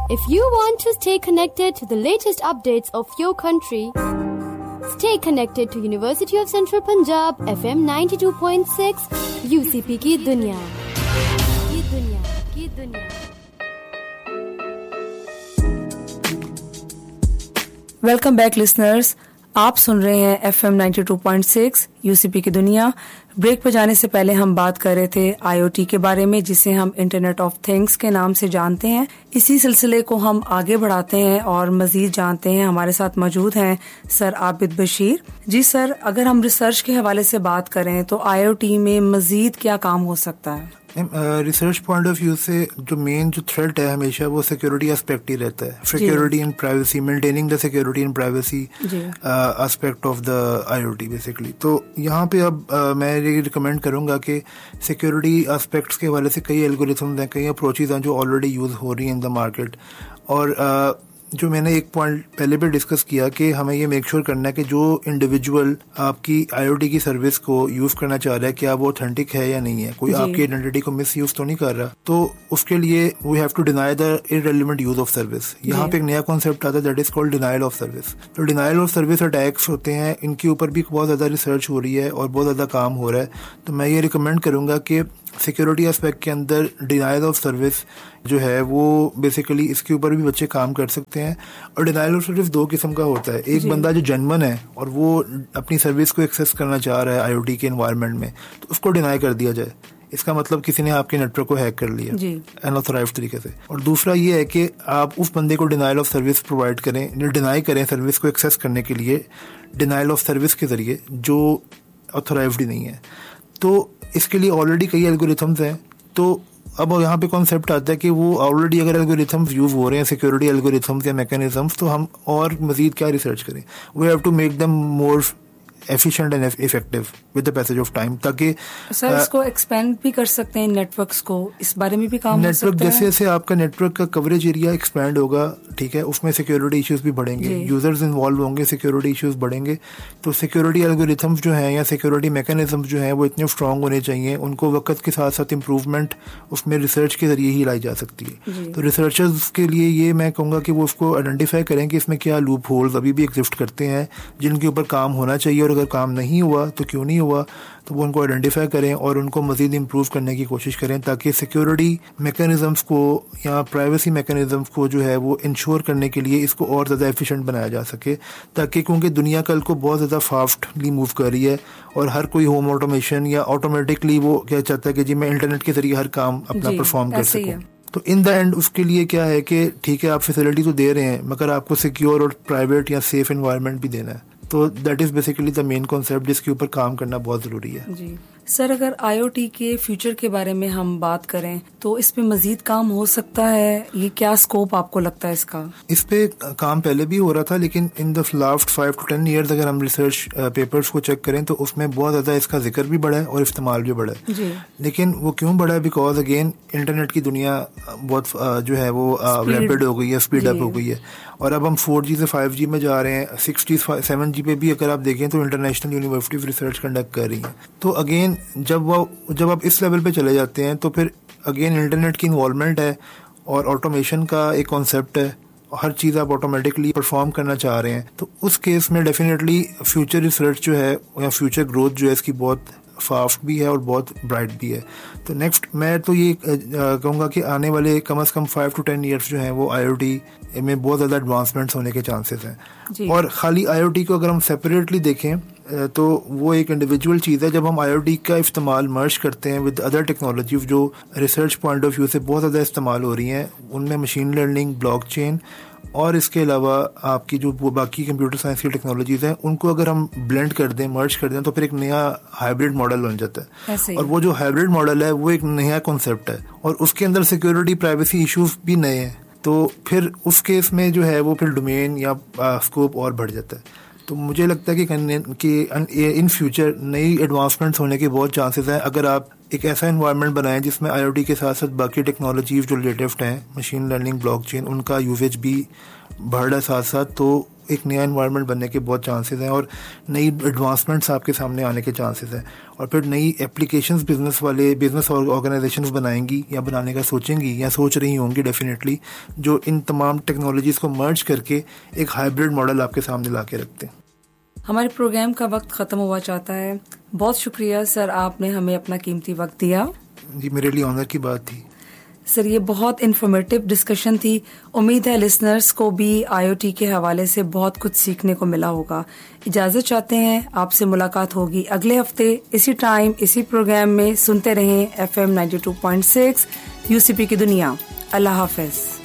If you want to stay connected to the latest updates of your country, stay connected to University of Central Punjab FM 92.6 UCP की दुनिया की दुनिया। Welcome back listeners, आप सुन रहे हैं FM 92.6 UCP की दुनिया। ब्रेक पर जाने से पहले हम बात कर रहे थे IoT के बारे में, जिसे हम इंटरनेट ऑफ थिंग्स के नाम से जानते हैं। इसी सिलसिले को हम आगे बढ़ाते हैं और मजीद जानते हैं। हमारे साथ मौजूद हैं सर आबिद बशीर। जी सर, अगर हम रिसर्च के हवाले से बात करें तो IoT में मजीद क्या काम हो सकता है? रिसर्च पॉइंट ऑफ व्यू से जो मेन जो थ्रेट है हमेशा वो सिक्योरिटी एस्पेक्ट ही रहता है। Security and privacy, maintaining the security and privacy aspect of the IoT basically. तो यहाँ पे अब मैं ये रिकमेंड करूँगा कि सिक्योरिटी एस्पेक्ट्स के हवाले से कई एल्गोरिथम्स हैं, कई अप्रोचेज हैं जो ऑलरेडी यूज हो रही हैं इन द मार्केट। और जो मैंने एक पॉइंट पहले भी डिस्कस किया कि हमें ये मेक श्योर करना है कि जो इंडिविजुअल आपकी IoT की सर्विस को यूज करना चाह रहा है क्या वो ऑथेंटिक है या नहीं है, कोई आपकी आइडेंटिटी को मिस यूज तो नहीं कर रहा। तो उसके लिए we have to deny the irrelevant use of service. यहाँ पे एक नया कॉन्सेप्ट आता है that is called denial of service. तो डिनायल ऑफ सर्विस अटैक्स होते हैं, इनके ऊपर भी बहुत ज्यादा रिसर्च हो रही है और बहुत ज्यादा काम हो रहा है। तो मैं ये रिकमेंड करूंगा कि सिक्योरिटी एस्पेक्ट के अंदर डिनायल ऑफ सर्विस जो है वो बेसिकली इसके ऊपर भी बच्चे काम कर सकते हैं। और डिनायल ऑफ सर्विस दो किस्म का होता है। एक बंदा जो जेन्युइन है और वो अपनी सर्विस को एक्सेस करना चाह रहा है IoT के एनवायरनमेंट में, तो उसको डिनाई कर दिया जाए। इसका मतलब किसी ने आपके नेटवर्क को हैक कर लिया अनऑथराइज्ड तरीके से। और दूसरा ये है कि आप उस बंदे को डिनायल ऑफ सर्विस प्रोवाइड करें, डिनाई करें सर्विस को एक्सेस करने के लिए डिनायल ऑफ सर्विस के जरिए जो ऑथराइज्ड ही नहीं है। तो इसके लिए ऑलरेडी कई एल्गोरिथम्स हैं। तो अब यहाँ पे कॉन्सेप्ट आता है कि वो ऑलरेडी अगर एल्गोरिथम्स यूज हो रहे हैं, सिक्योरिटी एल्गोरिथम्स या मैकेनिज्म्स, तो हम और मजीद क्या रिसर्च करें। We have to make them more efficient and effective with the passage of time, ताकि सर इसको एक्सपेंड भी कर सकते हैं नेटवर्क्स को, इस बारे में भी काम हो सकता है। जैसे जैसे आपका नेटवर्क का कवरेज एरिया एक्सपैंड होगा, ठीक है, उसमें सिक्योरिटी इश्यूज भी बढ़ेंगे, यूजर्स इन्वॉल्व होंगे, सिक्योरिटी इश्यूज बढ़ेंगे। तो सिक्योरिटी एल्गोरिथम्स जो हैं या सिक्योरिटी मैकेनिज्म्स जो हैं वो इतने स्ट्रांग होने चाहिए, उनको वक्त के साथ साथ इम्प्रूवमेंट उसमें रिसर्च के जरिए ही लाई जा सकती है। तो रिसर्चर्स के लिए ये मैं कहूँगा कि वो उसको आइडेंटिफाई करें कि इसमें क्या लूप होल्स अभी भी एग्जिस्ट करते हैं जिनके ऊपर काम होना चाहिए, और अगर काम नहीं हुआ तो क्यों नहीं हुआ, तो वो उनको आइडेंटिफाई करें और उनको मजीद इम्प्रूव करने की कोशिश करें, ताकि सिक्योरिटी मैकेनिज्म्स को या प्राइवेसी मैकेनिज्म्स को जो है वो इंश्योर करने के लिए इसको और ज़्यादा एफिशिएंट बनाया जा सके। ताकि क्योंकि दुनिया कल को बहुत ज़्यादा फास्टली मूव कर रही है और हर कोई होम ऑटोमेशन या ऑटोमेटिकली वो क्या चाहता है कि जी मैं इंटरनेट के जरिए हर काम अपना परफॉर्म कर सकूँ। तो इन द एंड उसके लिए क्या है कि ठीक है आप फैसिलिटी तो दे रहे हैं मगर आपको सिक्योर और प्राइवेट या सेफ एनवायरनमेंट भी देना है। तो that is basically the main concept जिसके ऊपर काम करना बहुत जरूरी है। जी सर, अगर IoT के फ्यूचर के बारे में हम बात करें तो इस पे मजीद काम हो सकता है, ये क्या स्कोप आपको लगता है इसका? इस पे काम पहले भी हो रहा था, लेकिन in the last 5 to 10 years अगर हम रिसर्च पेपर्स को चेक करें तो उसमें बहुत ज्यादा इसका जिक्र भी बढ़ा है और इस्तेमाल भी बढ़ा है। जी। लेकिन वो क्यों बढ़ा है? बिकॉज अगेन इंटरनेट की दुनिया बहुत जो है वो रैपिड हो गई है, स्पीड अप हो गई है, और अब हम 4G से 5G में जा रहे हैं। 6G 7G पे भी अगर आप देखें तो इंटरनेशनल यूनिवर्सिटीज रिसर्च कंडक्ट कर रही हैं। तो अगेन जब आप इस लेवल पे चले जाते हैं तो फिर अगेन इंटरनेट की इन्वॉल्वमेंट है और ऑटोमेशन का एक कॉन्सेप्ट है, हर चीज़ आप ऑटोमेटिकली परफॉर्म करना चाह रहे हैं। तो उस केस में डेफिनेटली फ्यूचर रिसर्च जो है या फ्यूचर ग्रोथ जो है इसकी बहुत फास्ट भी है और बहुत ब्राइट भी है। तो नेक्स्ट मैं तो ये कहूँगा कि आने वाले कम से कम 5 to 10 ईयर्स जो हैं वो IoT में बहुत ज़्यादा एडवांसमेंट्स होने के चांसेस हैं। और खाली IoT को अगर हम सेपरेटली देखें तो वो एक इंडिविजुअल चीज़ है। जब हम IoT का इस्तेमाल मर्ज करते हैं विद अदर टेक्नोलॉजी जो रिसर्च पॉइंट ऑफ व्यू से बहुत ज़्यादा इस्तेमाल हो रही हैं, उनमें मशीन लर्निंग, ब्लॉकचेन और इसके अलावा आपकी जो बाकी कंप्यूटर साइंस की टेक्नोलॉजीज हैं, उनको अगर हम ब्लेंड कर दें, मर्ज कर दें, तो फिर एक नया हाइब्रिड मॉडल बन जाता है। और वो जो हाइब्रिड मॉडल है वो एक नया कॉन्सेप्ट है और उसके अंदर सिक्योरिटी, प्राइवेसी इश्यूज भी नए हैं। तो फिर उस केस में जो है वो फिर डोमेन या स्कोप और बढ़ जाता है। तो मुझे लगता है कि इन फ्यूचर नई एडवांसमेंट्स होने के बहुत चांसेस हैं अगर आप एक ऐसा एनवायरनमेंट बनाएं जिसमें IoT के साथ साथ बाकी टेक्नोलॉजीज जो लेटेस्ट हैं, मशीन लर्निंग, ब्लॉकचेन, उनका यूजेज भी बढ़ रहा है साथ साथ। तो एक नया एनवायरनमेंट बनने के बहुत चांसेस हैं और नई एडवांसमेंट्स आपके सामने आने के चांसेस हैं और फिर नई एप्लीकेशंस बिजनेस ऑर्गेनाइजेशंस बनाएंगी या बनाने का सोचेंगी या सोच रही होंगी डेफिनेटली, जो इन तमाम टेक्नोलॉजीज़ को मर्ज करके एक हाइब्रिड मॉडल आपके सामने ला के रखते हैं। हमारे प्रोग्राम का वक्त ख़त्म हुआ चाहता है। बहुत शुक्रिया सर, आपने हमें अपना कीमती वक्त दिया। जी, मेरे लिए ऑनर की बात थी सर। ये बहुत इन्फॉर्मेटिव डिस्कशन थी। उम्मीद है लिसनर्स को भी IoT के हवाले से बहुत कुछ सीखने को मिला होगा। इजाज़त चाहते हैं, आपसे मुलाकात होगी अगले हफ्ते इसी टाइम इसी प्रोग्राम में। सुनते रहें FM 92.6 UCP की दुनिया। अल्लाह हाफ़िज़।